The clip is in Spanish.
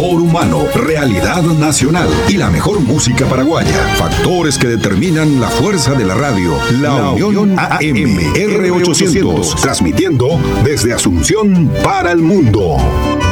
factor humano, realidad nacional y la mejor música paraguaya. Factores que determinan la fuerza de la radio. La Unión AM R800, transmitiendo desde Asunción para el mundo.